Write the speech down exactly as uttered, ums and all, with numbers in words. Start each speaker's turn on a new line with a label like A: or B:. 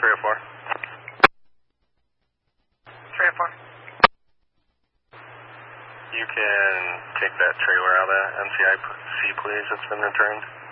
A: three oh four.
B: three oh four.
A: You can take that trailer out of M C I C, please. It's been returned.